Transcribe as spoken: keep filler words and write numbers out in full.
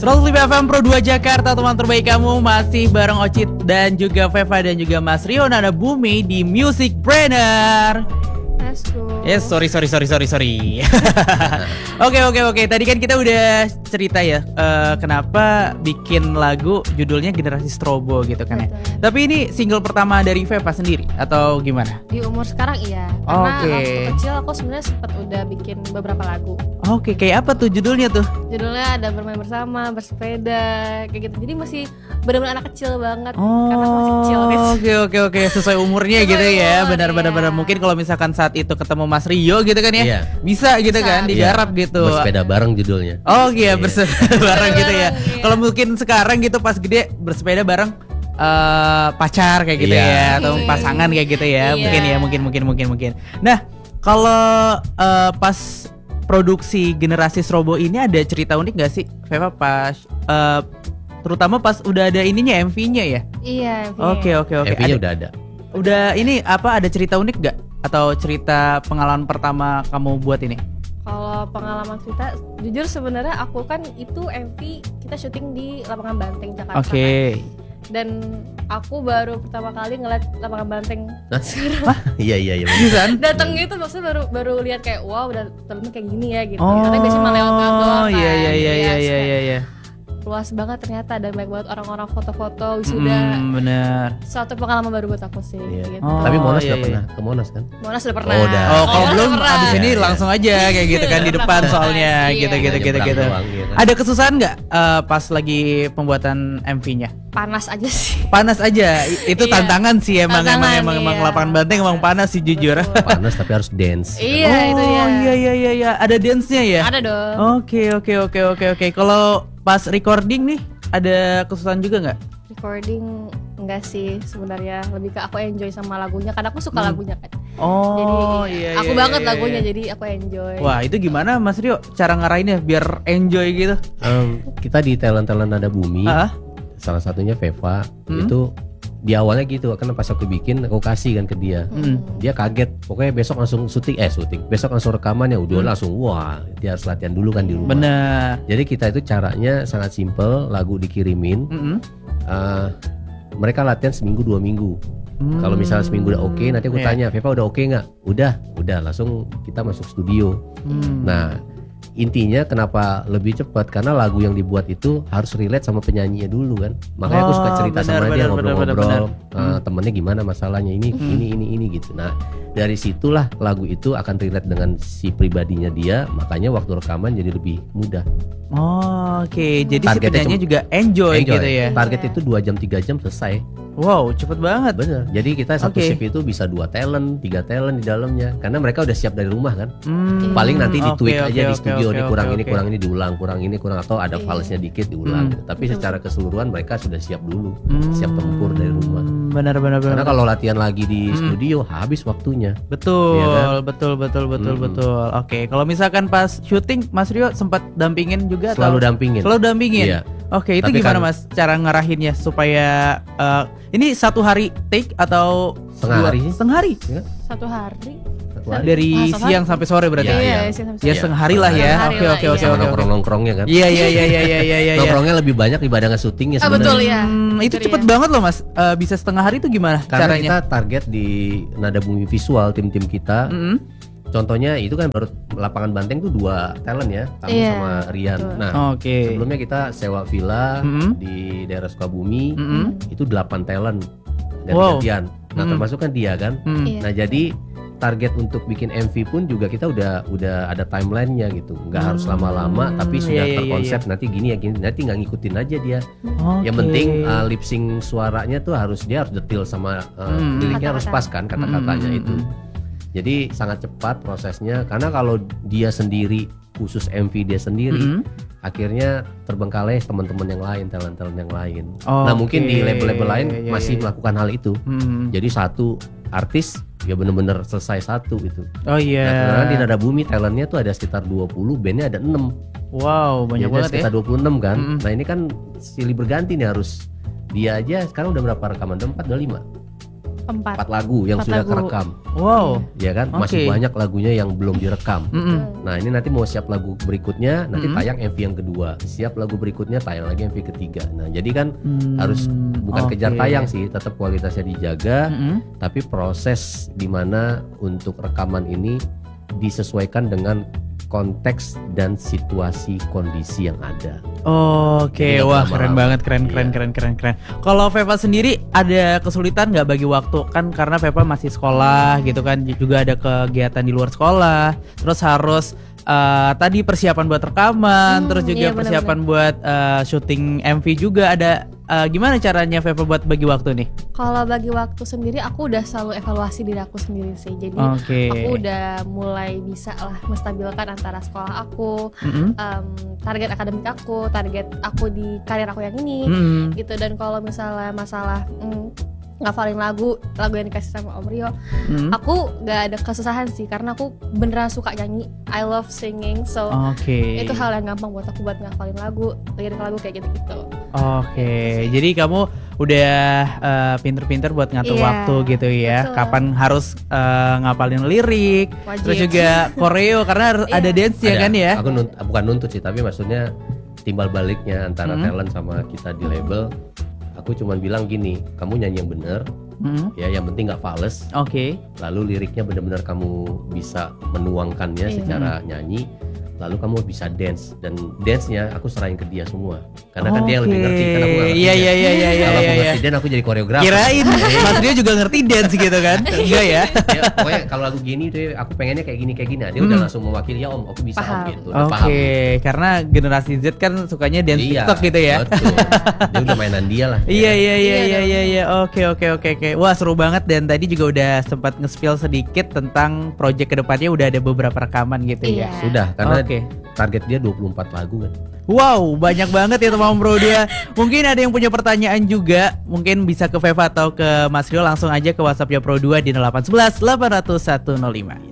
seratus lima F M Pro dua Jakarta, teman terbaik kamu. Masih bareng Ocit dan juga Veva dan juga Mas Rio Nanabumi di Music Brainer. Let's go. Yes, sorry sorry sorry sorry sorry. Oke oke oke. Tadi kan kita udah cerita ya, uh, kenapa bikin lagu judulnya Generasi Strobo gitu kan ya. Betul. Tapi ini single pertama dari Veva sendiri atau gimana? Di umur sekarang iya. Karena Oke. waktu kecil aku sebenarnya sempat udah bikin beberapa lagu. Oke, kayak apa tuh judulnya tuh? Judulnya ada bermain bersama, bersepeda, kayak gitu. Jadi masih benar-benar anak kecil banget. Oh, karena aku masih kecil gitu. Oke oke oke, sesuai umurnya Sesuai gitu ya. umur, Benar-benar iya. benar. Mungkin kalau misalkan saat itu ketemu Mas Rio gitu kan ya, Iya. bisa gitu Bisa. kan, digarap gitu. Bersepeda bareng judulnya. Oh iya, Iya. bersepeda bareng gitu ya. Iya. Kalau mungkin sekarang gitu pas gede bersepeda bareng eh, pacar kayak gitu Iya. ya, atau Iya. pasangan kayak gitu ya. Iya. Mungkin ya, mungkin mungkin mungkin mungkin. Nah, kalau eh, pas produksi Generasi Strobo ini ada cerita unik gak sih, Veva, pas eh, terutama pas udah ada ininya M V-nya ya? Iya. Oke oke oke. M V-nya Ada- udah ada. Udah ini apa, ada cerita unik gak? Atau cerita pengalaman pertama kamu buat ini? Kalau pengalaman cerita, jujur sebenarnya aku kan itu M V kita syuting di lapangan Banteng Jakarta. Oke. kan. Dan aku baru pertama kali ngeliat lapangan Banteng. Hah? Iya iya iya. Bisa? Datang gitu maksudnya baru baru lihat kayak wow, udah ternyata kayak gini ya gitu. Oh, Karena biasanya malah lewat-lewat doang kan. iya iya iya iya Yes, iya kayak iya iya. luas banget ternyata, dan banyak banget orang-orang foto-foto wisuda. Hmm, bener. Suatu pengalaman baru buat aku sih Iya. gitu. Oh, Tapi Monas iya, udah iya. pernah ke Monas kan? Monas udah pernah. Oh, udah. Oh, kalau Monas belum pernah. abis ini Iya, iya. langsung aja kayak gitu kan di depan soalnya Iya. gitu gitu gitu Nyebrang gitu. doang, iya kan? Ada kesusahan nggak eh, pas lagi pembuatan M V-nya? Panas aja sih. Panas aja. I- Itu Iya. tantangan sih emang emang Tantangan, emang, emang iya. lapangan Banteng emang panas sih jujur. Betul. Panas tapi harus dance. Iya, oh, itu dia. iya iya iya iya. Ada dance-nya ya? Ada dong. Oke oke oke oke oke. Kalau pas recording nih ada kesusahan juga nggak? Recording enggak sih sebenarnya, lebih ke aku enjoy sama lagunya karena aku suka Hmm. lagunya kan. Oh Jadi iya aku iya, banget iya, lagunya, iya. jadi aku enjoy. Wah, itu gimana Mas Rio cara ngarahinnya biar enjoy gitu? Em, kita di talent-talent Nada Bumi, Ah, salah satunya Veva, Hmm. itu di awalnya gitu, karena pas aku bikin aku kasih kan ke dia. Hmm. Dia kaget, pokoknya besok langsung syuting, eh syuting, besok langsung rekaman ya udah Hmm. langsung wah, dia harus latihan dulu kan di rumah. bener. Jadi kita itu caranya sangat simple, lagu dikirimin, Mm-mm. eh, mereka latihan seminggu dua minggu. Hmm. Kalau misalnya seminggu udah oke, nanti aku Iya. tanya, Veva udah oke nggak? Udah, udah, langsung kita masuk studio. Hmm. Nah, intinya kenapa lebih cepat karena lagu yang dibuat itu harus relate sama penyanyinya dulu kan. Makanya aku suka Oh, cerita benar, sama dia benar, benar, ngobrol-ngobrol, benar, eh, Hmm. temennya gimana masalahnya ini, Hmm. ini, ini, ini gitu. Nah, dari situlah lagu itu akan relate dengan si pribadinya dia, makanya waktu rekaman jadi lebih mudah. Oh, oke. Jadi si Targetnya penyanyi cuma- juga enjoy, Enjoy. gitu ya. Target Iya. itu dua jam tiga jam selesai. Wow, cepet banget. Bener. Jadi kita satu Oke. shift itu bisa dua talent, tiga talent di dalamnya, karena mereka udah siap dari rumah kan. Hmm, Paling nanti di oke, tweak oke, aja di oke, studio oke, ini oke, kurang ini oke. kurang ini diulang kurang ini kurang atau ada Iya. falsnya dikit diulang. Hmm. Tapi secara keseluruhan mereka sudah siap dulu, Hmm, siap tempur dari rumah. Benar benar benar. Karena kalau latihan lagi di Hmm. studio habis waktunya. Betul, Iya kan? betul, betul, betul, Mm-mm. betul. Oke, kalau misalkan pas syuting, Mas Rio sempat dampingin juga Selalu atau? dampingin. Selalu dampingin. Iya. Oke, itu Tapi gimana kan- Mas cara ngarahinnya supaya eh, ini satu hari take atau Setengah dua- hari sih. Setengah hari. Satu hari. Satu hari. Dari Ah, satu siang hari. sampai sore berarti. Iya, Iya, iya. sih, sampai Ya Iya, setengah hari lah ya. setengah hari Oke, lah, oke, iya. oke, Sama oke, oke. nongkrong-nongkrongnya kan. Iya, iya, iya, iya, iya, iya, iya. Nongkrongnya lebih banyak dibandingkan syutingnya Ah, sebenarnya. betul ya. Hmm, itu Itu cepet dia. banget loh Mas. Eh, bisa setengah hari itu gimana Karena caranya? kita target di Nada Bumi Visual tim-tim kita. Mm-mm. Contohnya itu kan baru lapangan Banteng tuh dua talent ya, kamu Iya, sama Rian. betul. Nah, Oke. sebelumnya kita sewa villa Mm-mm. di daerah Sukabumi, Mm-mm. itu delapan talent Wow. ganti-gantian. Nah, Mm. termasuk kan dia kan. Hmm. Iya. Nah, jadi target untuk bikin M V pun juga kita udah udah ada timelinenya gitu. Nggak harus Hmm, lama-lama tapi iya, sudah iya, iya, terkonsep iya. nanti gini ya gini. Nanti nggak ngikutin aja dia. Oke. Yang penting uh, lip sync suaranya tuh harus dia harus detail sama uh, Hmm. liriknya harus Kata-kata. pas kan kata-katanya Hmm, itu. hmm, Jadi sangat cepat prosesnya karena kalau dia sendiri khusus M V dia sendiri Mm-mm. akhirnya terbengkalai teman-teman yang lain, talent-talent yang lain. Oke. Nah, mungkin di label-label lain Iya, masih iya. melakukan hal itu. Hmm. Jadi satu artis ya bener-bener selesai satu gitu. Oh iya. Nah, sebenarnya di Nada Bumi talentnya tuh ada sekitar dua puluh, bandnya ada enam. Wow, banyak Jadi ada banget ya. sekitar dua puluh enam kan. Mm-mm. Nah, ini kan silih berganti nih harus dia aja sekarang udah berapa rekaman? Udah empat, udah lima. Empat. empat lagu yang Empat sudah lagu. kerekam. Wow. Ya kan, masih Oke. banyak lagunya yang belum direkam. Mm-mm. Nah, ini nanti mau siap lagu berikutnya, nanti Mm-mm. tayang M V yang kedua. Siap lagu berikutnya, tayang lagi M V ketiga. Nah, jadi kan Hmm, harus bukan oke. kejar tayang sih, tetap kualitasnya dijaga, Mm-mm. tapi proses dimana untuk rekaman ini disesuaikan dengan konteks dan situasi kondisi yang ada. Oke, Jadi nggak wah lama-lama. keren banget, keren, keren, Iya. keren, keren, keren. Kalau Veva sendiri ada kesulitan nggak bagi waktu kan karena Veva masih sekolah gitu kan, juga ada kegiatan di luar sekolah, terus harus eh, tadi persiapan buat rekaman, Hmm, terus juga iya, persiapan buat eh, syuting M V juga ada. Eh, gimana caranya Veva buat bagi waktu nih? Kalau bagi waktu sendiri aku udah selalu evaluasi diri aku sendiri sih. Jadi Oke. aku udah mulai bisa lah menstabilkan antara sekolah aku, Mm-mm. em, target akademik aku, target aku di karir aku yang ini, Mm-mm. gitu. Dan kalau misalnya masalah mm, ngafalin lagu, lagu yang dikasih sama Om Rio, Mm-mm. aku gak ada kesusahan sih karena aku beneran suka nyanyi. I love singing, so Oke. itu hal yang gampang buat aku buat ngafalin lagu, lirik lagu kayak gitu-gitu. Oke, jadi kamu udah eh, pinter-pinter buat ngatur Iya, waktu gitu ya. betul. Kapan harus eh, ngapalin lirik, Wajib. terus juga koreo karena harus Iya. ada dance ya Ada, kan ya. Aku nunt- bukan nuntut sih, tapi maksudnya timbal baliknya antara Hmm. talent sama kita di label. Aku cuman bilang gini, kamu nyanyi yang bener, Hmm, ya yang penting nggak fales. Oke. Lalu liriknya benar-benar kamu bisa menuangkannya Iya. secara nyanyi. Lalu kamu bisa dance, dan dance-nya aku serahin ke dia semua. Karena kan dia yang lebih Oke. ngerti, karena aku nggak ngerti. Iya dance. iya iya iya iya. Kalau aku iya. ngerti dance, aku jadi koreografer. Kirain Mas Rio juga ngerti dance gitu kan? Enggak ya? Ya, pokoknya kalau lagu gini tuh aku pengennya kayak gini kayak gini. Nah, dia udah Hmm. langsung mewakili, ya om, aku bisa om Paham. gitu. Udah Oke, paham. karena generasi Z kan sukanya dance Iya, TikTok gitu ya. betul. Dia udah mainan dia lah. Iya ya. iya iya Iya, iya dong. iya iya. Oke oke oke oke. Wah, seru banget dan tadi juga udah sempat nge-spill sedikit tentang project kedepannya udah ada beberapa rekaman gitu ya. Iya. Sudah, karena Oke. target dia dua puluh empat lagu kan. Wow, banyak banget ya teman bro dia. Mungkin ada yang punya pertanyaan juga, mungkin bisa ke Veva atau ke Mas Rio langsung aja ke WhatsAppnya Pro dua di delapan satu satu delapan nol satu nol lima.